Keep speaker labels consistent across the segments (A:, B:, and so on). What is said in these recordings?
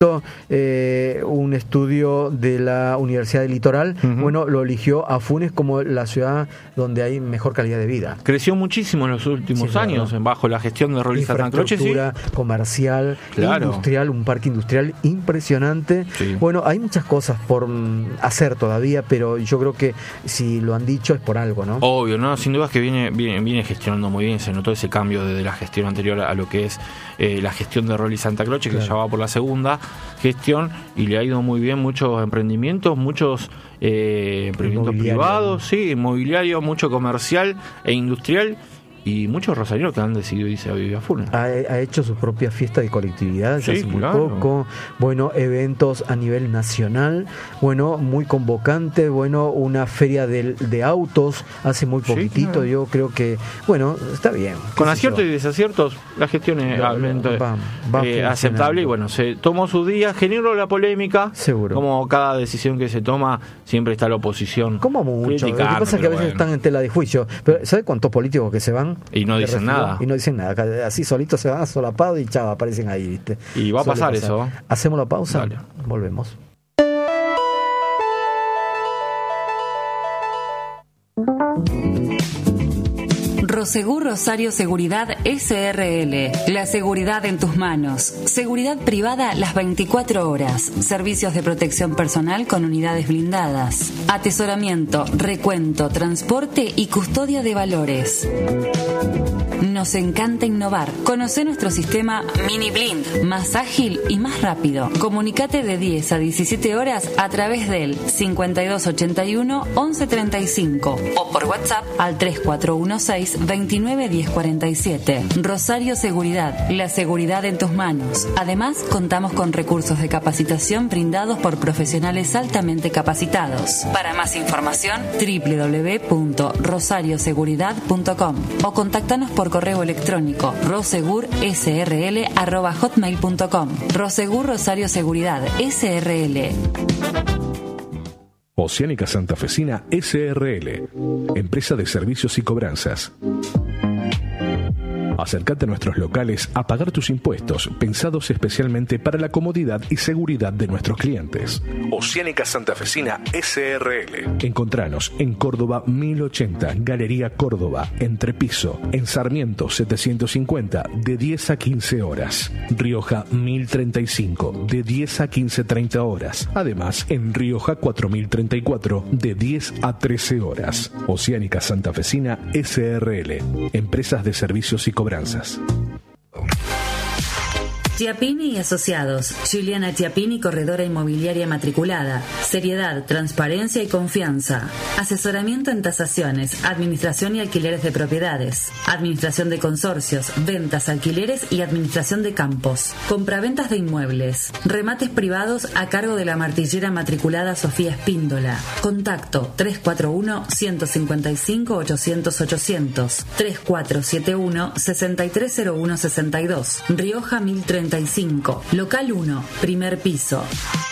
A: un estudio de la Universidad del Litoral, bueno, lo eligió a Funes como la ciudad donde hay mejor calidad de vida.
B: Creció muchísimo en los últimos años, bajo la gestión de Rolly Santacroce.
A: Infraestructura comercial, industrial, un parque industrial impresionante. Sí. Bueno, hay muchas cosas por hacer todavía, pero yo creo que si lo han dicho es por algo, ¿no?
B: Obvio, ¿no? Sin duda es que viene gestionando muy bien. Se notó ese cambio desde la gestión anterior a lo que es la gestión de Rolly Santacroce, que ya va por la segunda gestión, y le ha ido muy bien. Muchos emprendimientos, muchos emprendimientos privados, sí, inmobiliario, mucho comercial e industrial, y muchos rosarinos que han decidido irse a vivir a Funes.
A: Ha hecho su propia fiesta de colectividad hace muy poco. Bueno, eventos a nivel nacional. Bueno, muy convocante. Bueno, una feria de autos hace muy poquitito. Yo creo que, bueno, está bien.
B: Con aciertos y desaciertos, la gestión es aceptable. Y bueno, se tomó su día, generó la polémica.
A: Seguro.
B: Como cada decisión que se toma, siempre está la oposición.
A: Como mucho. Lo que pasa es que a veces están en tela de juicio. Pero ¿sabes cuántos políticos que se van?
B: Y no dicen nada.
A: Y no dicen nada. Así solitos se van solapados y chava, aparecen ahí, ¿viste?
B: Y va a pasar eso.
A: Hacemos la pausa. Dale. Volvemos.
C: Prosegur Rosario Seguridad S.R.L. La seguridad en tus manos. Seguridad privada las 24 horas. Servicios de protección personal con unidades blindadas. Atesoramiento, recuento, transporte y custodia de valores. Nos encanta innovar. Conoce nuestro sistema Mini Blind, más ágil y más rápido. Comunicate de 10 a 17 horas a través del 5281-1135 o por WhatsApp al 3416-291047. Rosario Seguridad, la seguridad en tus manos. Además, contamos con recursos de capacitación brindados por profesionales altamente capacitados. Para más información, www.rosarioseguridad.com o contactanos por correo electrónico rosegursrl@hotmail.com. Rosegur Rosario Seguridad S.R.L.
D: Oceánica Santafesina S.R.L. Empresa de servicios y cobranzas. Acércate a nuestros locales a pagar tus impuestos, pensados especialmente para la comodidad y seguridad de nuestros clientes. Oceánica Santafesina S.R.L. Encontranos en Córdoba 1080, Galería Córdoba, Entrepiso, en Sarmiento 750, de 10 a 15 horas. Rioja 1035, de 10 a 15:30 horas. Además, en Rioja 4034, de 10 a 13 horas. Oceánica Santafesina S.R.L. Empresas de servicios y cobranzas.
C: Chiappini y Asociados. Juliana Chiappini, corredora inmobiliaria matriculada. Seriedad, transparencia y confianza. Asesoramiento en tasaciones, administración y alquileres de propiedades. Administración de consorcios, ventas, alquileres y administración de campos. Compraventas de inmuebles. Remates privados a cargo de la martillera matriculada Sofía Espíndola. Contacto 341-155-800-800. 3471-630162. Rioja 1035. Local 1, primer piso.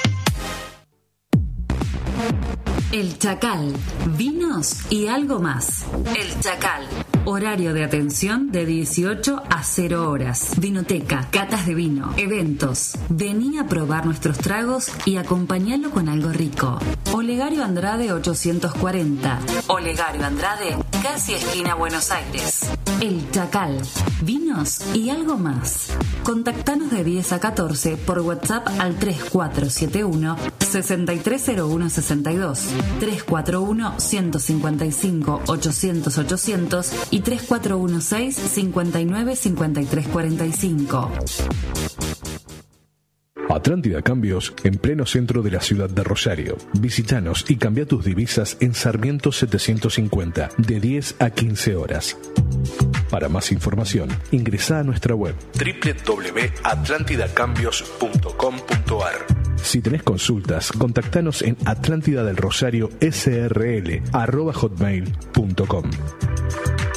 C: El Chacal, vinos y algo más. El Chacal, horario de atención de 18 a 0 horas. Vinoteca, catas de vino, eventos. Vení a probar nuestros tragos y acompañalo con algo rico. Olegario Andrade 840. Olegario Andrade, casi esquina Buenos Aires. El Chacal, vinos y algo más. Contactanos de 10 a 14 por WhatsApp al 3471-630162. 341-155-800-800 y 3416-595345.
D: Atlántida Cambios, en pleno centro de la ciudad de Rosario. Visítanos y cambia tus divisas en Sarmiento 750, de 10 a 15 horas. Para más información, ingresa a nuestra web www.atlantidacambios.com.ar. Si tenés consultas, contactanos en atlantidadelrosario srl@hotmail.com.